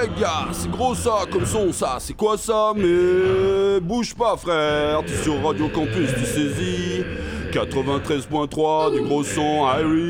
Ouais gars, c'est gros ça comme son ça, c'est quoi ça? Mais bouge pas frère, t'es sur Radio Campus, tu saisis 93.3 du gros son, Harry.